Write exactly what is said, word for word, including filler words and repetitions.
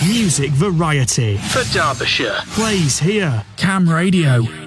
Music variety for Derbyshire plays here. Cam Radio.